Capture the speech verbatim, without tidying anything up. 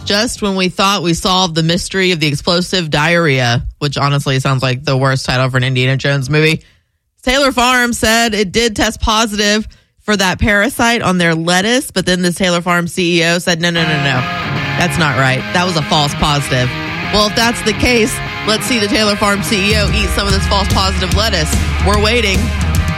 Just when we thought we solved the mystery of the explosive diarrhea, which honestly sounds like the worst title for an Indiana Jones movie, Taylor Farms said it did test positive for that parasite on their lettuce, but then the Taylor Farms C E O said, no, no, no, no, that's not right. That was a false positive. Well, if that's the case, let's see the Taylor Farms C E O eat some of this false positive lettuce. We're waiting.